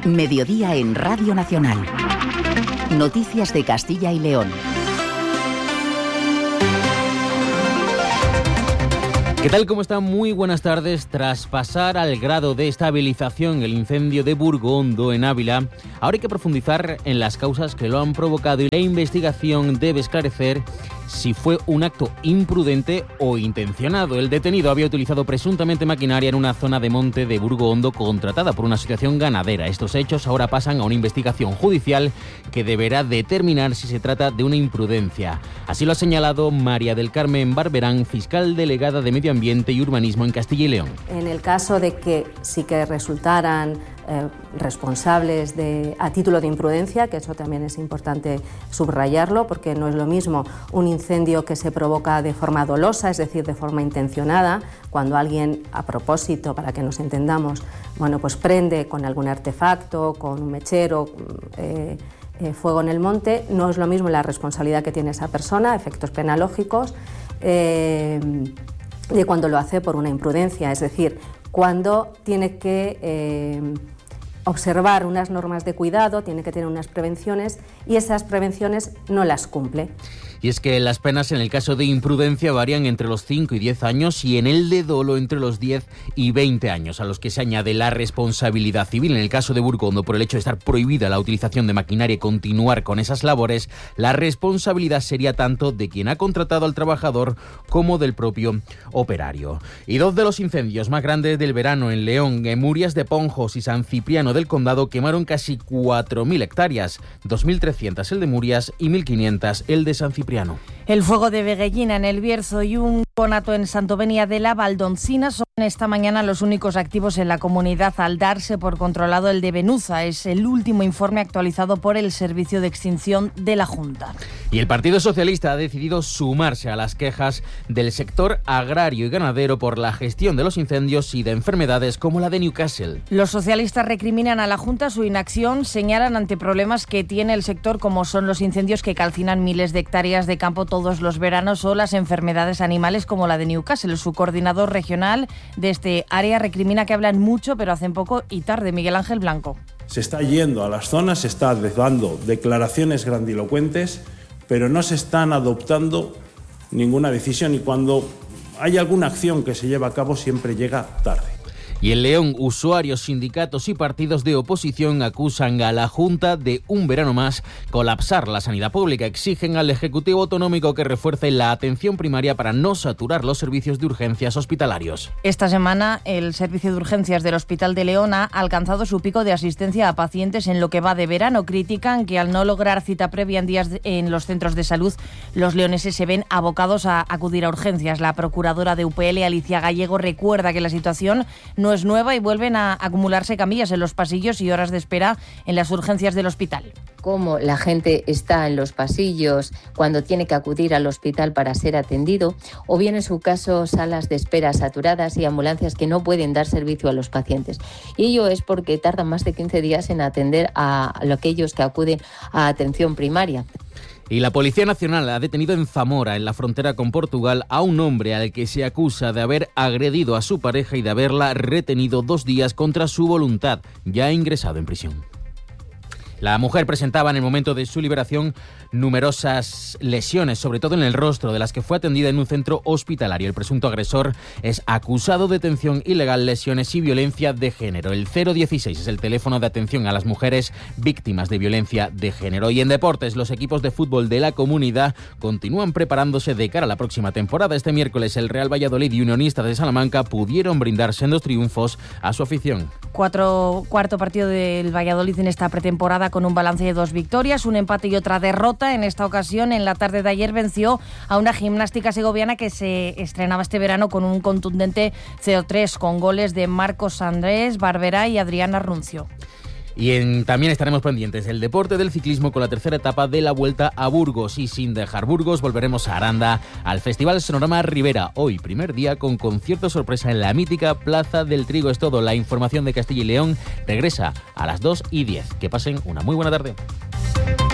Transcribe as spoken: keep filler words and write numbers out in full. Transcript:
Mediodía en Radio Nacional. Noticias de Castilla y León. ¿Qué tal? ¿Cómo están? Muy buenas tardes. Tras pasar al grado de estabilización el incendio de Burgondo en Ávila, ahora hay que profundizar en las causas que lo han provocado y la investigación debe esclarecer si fue un acto imprudente o intencionado. El detenido había utilizado presuntamente maquinaria en una zona de monte de Burgondo contratada por una asociación ganadera. Estos hechos ahora pasan a una investigación judicial que deberá determinar si se trata de una imprudencia. Así lo ha señalado María del Carmen Barberán, fiscal delegada de Medio Ambiente y Urbanismo en Castilla y León. En el caso de que sí que resultaran eh, responsables de, a título de imprudencia, que eso también es importante subrayarlo, porque no es lo mismo un incendio que se provoca de forma dolosa, es decir, de forma intencionada, cuando alguien, a propósito, para que nos entendamos, bueno, pues prende con algún artefacto, con un mechero, eh, eh, fuego en el monte, no es lo mismo la responsabilidad que tiene esa persona, efectos penalógicos, eh, de cuando lo hace por una imprudencia, es decir, cuando tiene que eh, observar unas normas de cuidado, tiene que tener unas prevenciones y esas prevenciones no las cumple. Y es que las penas en el caso de imprudencia varían entre los cinco y diez años y en el de dolo entre los diez y veinte años, a los que se añade la responsabilidad civil. En el caso de Burgondo, por el hecho de estar prohibida la utilización de maquinaria y continuar con esas labores, la responsabilidad sería tanto de quien ha contratado al trabajador como del propio operario. Y dos de los incendios más grandes del verano en León, en Murias de Ponjos y San Cipriano del Condado, quemaron casi cuatro mil hectáreas, dos mil trescientas el de Murias y mil quinientas el de San Cipriano. El fuego de Veguellina en El Bierzo y un conato en Santovenia de la Valdoncina son esta mañana los únicos activos en la comunidad al darse por controlado el de Benuza. Es el último informe actualizado por el Servicio de Extinción de la Junta. Y el Partido Socialista ha decidido sumarse a las quejas del sector agrario y ganadero por la gestión de los incendios y de enfermedades como la de Newcastle. Los socialistas recriminan a la Junta su inacción, señalan ante problemas que tiene el sector como son los incendios que calcinan miles de hectáreas de campo todos los veranos o las enfermedades animales como la de Newcastle. Su coordinador regional de este área recrimina que hablan mucho pero hacen poco y tarde. Miguel Ángel Blanco. Se está yendo a las zonas, se está dando declaraciones grandilocuentes, pero no se están adoptando ninguna decisión y cuando hay alguna acción que se lleva a cabo siempre llega tarde. Y en León, usuarios, sindicatos y partidos de oposición acusan a la Junta de un verano más colapsar la sanidad pública. Exigen al Ejecutivo Autonómico que refuerce la atención primaria para no saturar los servicios de urgencias hospitalarios. Esta semana, el servicio de urgencias del Hospital de León ha alcanzado su pico de asistencia a pacientes en lo que va de verano. Critican que al no lograr cita previa en días en los centros de salud, los leoneses se ven abocados a acudir a urgencias. La procuradora de U P L, Alicia Gallego, recuerda que la situación no es nueva y vuelven a acumularse camillas en los pasillos y horas de espera en las urgencias del hospital. Cómo la gente está en los pasillos cuando tiene que acudir al hospital para ser atendido, o bien en su caso salas de espera saturadas y ambulancias que no pueden dar servicio a los pacientes. Y ello es porque tardan más de quince días en atender a aquellos que acuden a atención primaria. Y la Policía Nacional ha detenido en Zamora, en la frontera con Portugal, a un hombre al que se acusa de haber agredido a su pareja y de haberla retenido dos días contra su voluntad. Ya ha ingresado en prisión. La mujer presentaba en el momento de su liberación numerosas lesiones, sobre todo en el rostro, de las que fue atendida en un centro hospitalario. El presunto agresor es acusado de detención ilegal, lesiones y violencia de género. El cero dieciséis es el teléfono de atención a las mujeres víctimas de violencia de género. Y en deportes, los equipos de fútbol de la comunidad continúan preparándose de cara a la próxima temporada. Este miércoles, el Real Valladolid y Unionistas de Salamanca pudieron brindar sendos triunfos a su afición. Cuatro, cuarto partido del Valladolid en esta pretemporada con un balance de dos victorias, un empate y otra derrota. En esta ocasión, en la tarde de ayer, venció a una Gimnástica segoviana que se estrenaba este verano con un contundente cero tres, con goles de Marcos Andrés, Barberá y Adrián Arruncio. Y en, también estaremos pendientes del deporte del ciclismo con la tercera etapa de la Vuelta a Burgos. Y sin dejar Burgos, volveremos a Aranda, al Festival Sonorama Ribera. Hoy, primer día, con concierto sorpresa en la mítica Plaza del Trigo. Es todo. La información de Castilla y León regresa a las dos y diez. Que pasen una muy buena tarde.